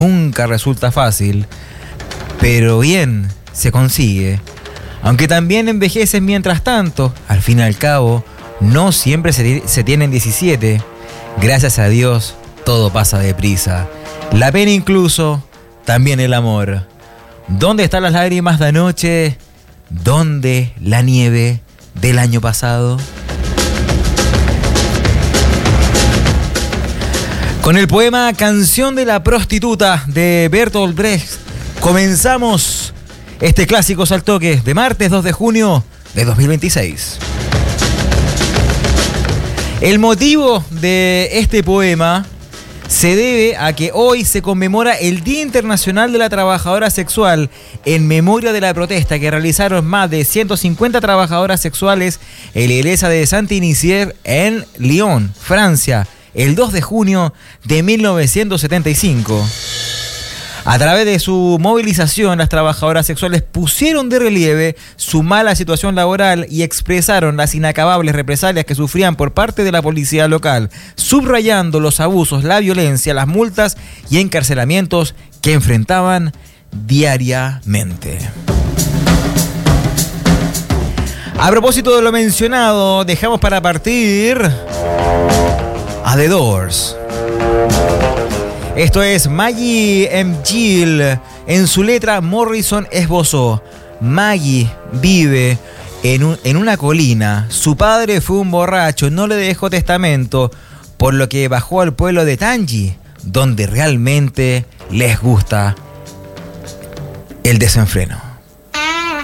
nunca resulta fácil, pero bien se consigue. Aunque también envejeces mientras tanto, al fin y al cabo, no siempre se tienen 17. Gracias a Dios, todo pasa deprisa. La pena incluso, también el amor. ¿Dónde están las lágrimas de anoche? ¿Dónde la nieve del año pasado? Con el poema Canción de la prostituta de Bertolt Brecht comenzamos este clásico Saltoque de martes 2 de junio de 2026. El motivo de este poema se debe a que hoy se conmemora el Día Internacional de la Trabajadora Sexual en memoria de la protesta que realizaron más de 150 trabajadoras sexuales en la iglesia de Saint-Initier en Lyon, Francia, el 2 de junio de 1975. A través de su movilización, las trabajadoras sexuales pusieron de relieve su mala situación laboral y expresaron las inacabables represalias que sufrían por parte de la policía local, subrayando los abusos, la violencia, las multas y encarcelamientos que enfrentaban diariamente. A propósito de lo mencionado, dejamos para partir a The Doors. Esto es Maggie McGill. En su letra, Morrison esbozó: Maggie vive en una colina. Su padre fue un borracho, no le dejó testamento, por lo que bajó al pueblo de Tangi, donde realmente les gusta el desenfreno.